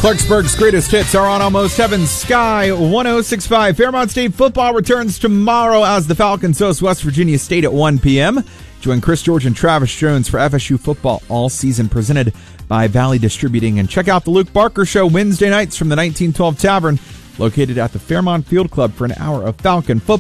Clarksburg's greatest hits are on Almost Heaven, Sky 106.5. Fairmont State football returns tomorrow as the Falcons host West Virginia State at 1 p.m. Join Chris George and Travis Jones for FSU football all season, presented by Valley Distributing. And check out the Luke Barker Show Wednesday nights from the 1912 Tavern, located at the Fairmont Field Club, for an hour of Falcon football.